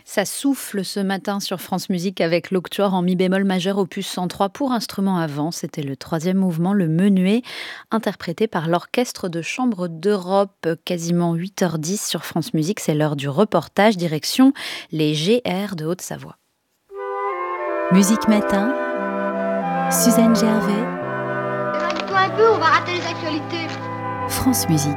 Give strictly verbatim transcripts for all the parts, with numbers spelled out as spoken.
Ça souffle ce matin sur France Musique avec l'Octuor en mi bémol majeur opus cent trois pour instrument à vent. C'était le troisième mouvement, le menuet, interprété par l'Orchestre de Chambre d'Europe. Quasiment huit heures dix sur France Musique, c'est l'heure du reportage, direction les G R de Haute-Savoie. Musique Matin, Suzanne Gervais. Éloigne-toi un peu, on va rater les actualités. France Musique.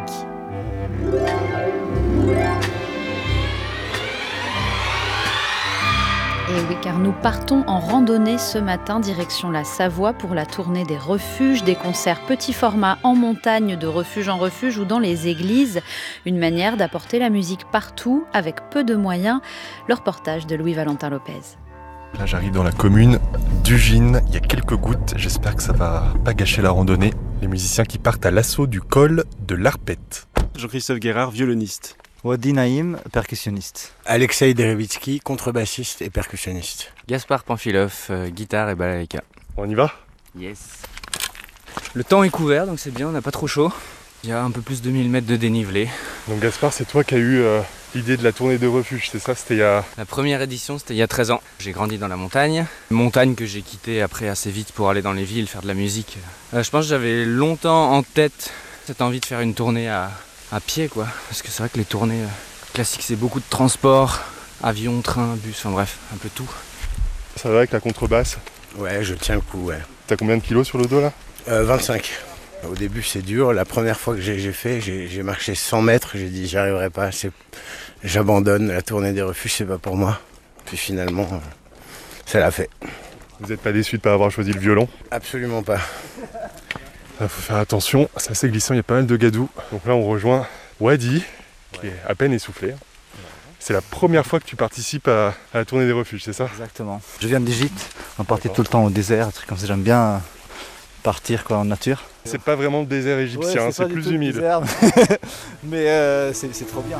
Et oui, car nous partons en randonnée ce matin, direction la Savoie pour la tournée des refuges, des concerts petits formats en montagne, de refuge en refuge ou dans les églises. Une manière d'apporter la musique partout avec peu de moyens. Le reportage de Louis-Valentin Lopez. Là, j'arrive dans la commune d'Ugine. Il y a quelques gouttes. J'espère que ça va pas gâcher la randonnée. Les musiciens qui partent à l'assaut du col de l'Arpette. Jean-Christophe Guérard, violoniste. Wadi Naïm, percussionniste. Alexei Derevitsky, contrebassiste et percussionniste. Gaspard Panfilov, euh, guitare et balalaïka. On y va ? Yes. Le temps est couvert, donc c'est bien, on n'a pas trop chaud. Il y a un peu plus de mille mètres de dénivelé. Donc Gaspard, c'est toi qui as eu euh, l'idée de la tournée de refuge, c'est ça ? C'était il y a... La première édition, c'était il y a treize ans. J'ai grandi dans la montagne. Montagne que j'ai quittée après assez vite pour aller dans les villes, faire de la musique. Euh, je pense que j'avais longtemps en tête cette envie de faire une tournée à... à pied quoi, parce que c'est vrai que les tournées euh, classiques c'est beaucoup de transport, avion, train, bus, enfin bref, un peu tout. Ça va avec la contrebasse ? Ouais, je tiens le coup, ouais. T'as combien de kilos sur le dos là ? euh, vingt-cinq. Au début c'est dur, la première fois que j'ai, j'ai fait, j'ai, j'ai marché cent mètres, j'ai dit j'y arriverai pas, c'est... j'abandonne, la tournée des refuges c'est pas pour moi. Puis finalement, euh, ça l'a fait. Vous n'êtes pas déçu de ne pas avoir choisi le violon ? Absolument pas. Il faut faire attention, c'est assez glissant, il y a pas mal de gadous. Donc là on rejoint Wadi, qui est à peine essoufflé. C'est la première fois que tu participes à, à la tournée des refuges, c'est ça ? Exactement. Je viens d'Égypte, on partait tout le temps au désert, un truc comme ça, j'aime bien partir quoi, en nature. C'est pas vraiment le désert égyptien, ouais, c'est, c'est plus humide. Désert, mais euh, c'est, c'est trop bien.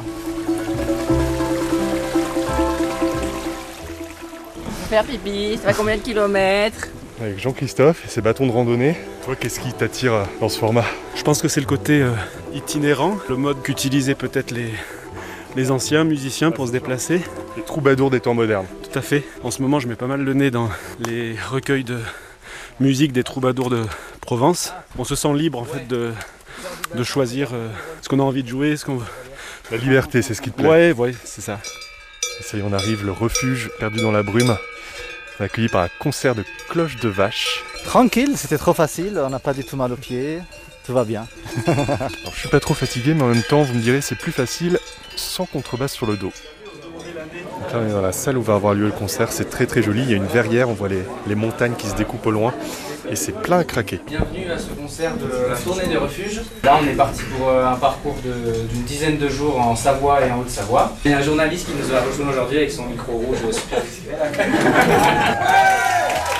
Faire pipi, ça va combien de kilomètres ? Avec Jean-Christophe et ses bâtons de randonnée. Toi, qu'est-ce qui t'attire dans ce format ? Je pense que c'est le côté euh, itinérant, le mode qu'utilisaient peut-être les, les anciens musiciens pour se déplacer. Les troubadours des temps modernes. Tout à fait. En ce moment, je mets pas mal le nez dans les recueils de musique des troubadours de Provence. On se sent libre en fait de, de choisir euh, ce qu'on a envie de jouer, ce qu'on veut. La liberté, c'est ce qui te plaît ? Ouais, ouais, c'est ça. Et ça y est, on arrive, le refuge perdu dans la brume. On est accueilli par un concert de cloches de vache. Tranquille, c'était trop facile, on n'a pas du tout mal aux pieds, tout va bien. Alors, je suis pas trop fatigué, mais en même temps, vous me direz, c'est plus facile sans contrebasse sur le dos. Donc là, on est dans la salle où va avoir lieu le concert, c'est très très joli, il y a une verrière, on voit les, les montagnes qui se découpent au loin, et c'est plein à craquer. Bienvenue à ce concert de la tournée des refuges. Là, on est parti pour un parcours de, d'une dizaine de jours en Savoie et en Haute-Savoie. Il y a un journaliste qui nous a rejoint aujourd'hui avec son micro rouge super discret.